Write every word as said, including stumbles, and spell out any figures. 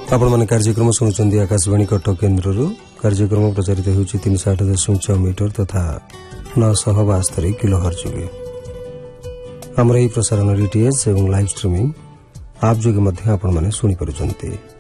आपण माने कार्यक्रम शुणुंट आकाशवाणी कटक केन्द्र कार्यक्रम प्रचारित होउछि तीन सौ आठ दशमलव छह मीटर तथा नौ सौ बास्तरी किलो हर्ज जोगे आमर यह प्रसारण डीटीएच एवं लाइव स्ट्रीमिंग आप जोगे मध्य आपण माने सुनी पारुछन्ते।